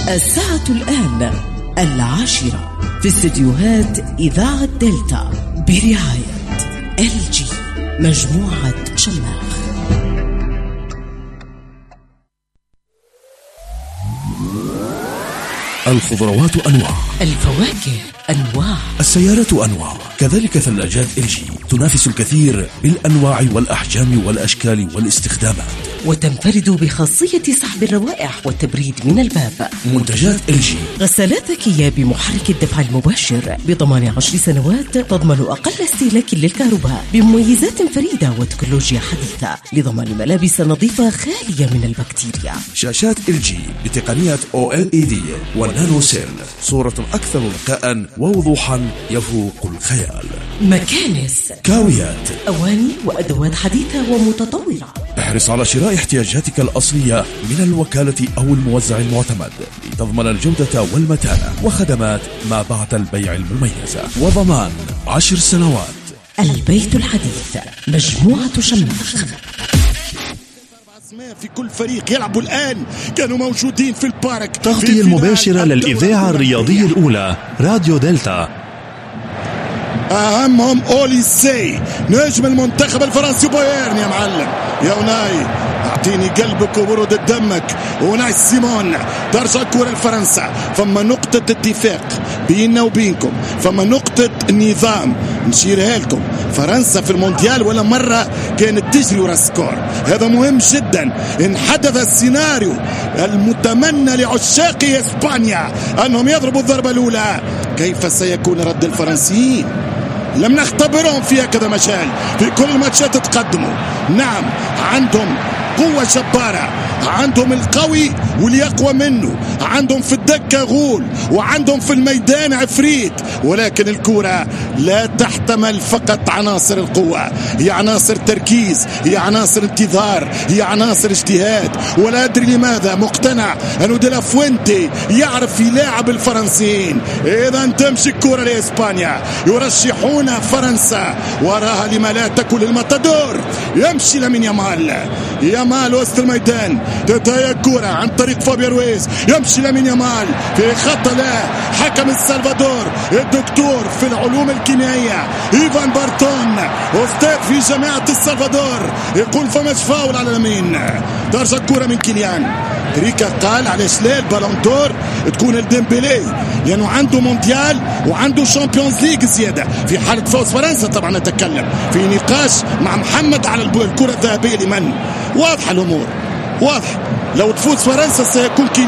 الساعة الآن 10:00 في استديوهات إذاعة دلتا برعاية LG مجموعة شماخ. الخضروات أنواع، الفواكه أنواع، السيارات أنواع، كذلك ثلاجات LG تنافس الكثير بالأنواع والأحجام والأشكال والاستخدامات، وتنفرد بخاصية سحب الروائح والتبريد من الباب. منتجات LG: غسالات ذكية بمحرك الدفع المباشر بضمان 10 سنوات، تضمن أقل استهلاك للكهرباء بمميزات فريدة وتكنولوجيا حديثة لضمان ملابس نظيفة خالية من البكتيريا. شاشات LG بتقنية OLED والنانو سيل، صورة أكثر نقاء ووضوحا يفوق الخيال. مكانس، كاويات، أواني وأدوات حديثة ومتطورة. احرص على شراء احتياجاتك الأصلية من الوكالة أو الموزع المعتمد لتضمن الجودة والمتانة وخدمات ما بعد البيع المميزة وضمان 10 سنوات. البيت الحديث، مجموعة شماخ. في كل فريق يلعبوا الآن كانوا موجودين في البارك. تغطية المباشرة للإذاعة الرياضية الأولى راديو دلتا. أهمهم أوليسي نجم المنتخب الفرنسي بايرن. يا معلم يا وناي، أعطيني قلبك وبرودة دمك. وناي سيمون ترجع الكرة لفرنسا. فما نقطة اتفاق بيننا وبينكم، فما نقطة نظام نشيرها لكم. فرنسا في المونديال ولا مرة كانت تجري ورا السكور، هذا مهم جدا. إن حدث السيناريو المتمنى لعشاق إسبانيا أنهم يضربوا الضربة الأولى، كيف سيكون رد الفرنسيين؟ لم نختبرهم في هكذا مجال. في كل الماتشات تقدموا. نعم عندهم قوة جبارة، عندهم القوي واللي أقوى منه، عندهم في الدكة غول وعندهم في الميدان عفريت، ولكن الكرة لا تحتمل فقط عناصر القوة، هي عناصر تركيز، هي عناصر انتظار، هي عناصر اجتهاد. ولا أدري لماذا مقتنع أنه دي لا فوينتي يعرف يلاعب الفرنسيين. إذا تمشي الكرة لإسبانيا، يرشحون فرنسا وراها لما لا تكون الماتادور. يمشي لمن يامال وسط الميدان، تنتهي الكرة عن طريق فابيان رويز، يمشي لمن يامال في خط لا حكم السلفادور الدكتور في العلوم الكيميائية إيفان بارتون، أستاذ في جامعة السلفادور، يقول فماش فاول على اليمين. ترجع الكرة من كيليان. تريكا قال علاش لا البالون دور تكون لديمبيلي، لأنه عنده مونديال وعنده شامبيونز ليج زيادة. في حالة فوز فرنسا طبعا نتكلم في نقاش مع محمد على الكرة الذهبية لمن. واضحة الأمور، واضح. لو تفوز فرنسا سيكون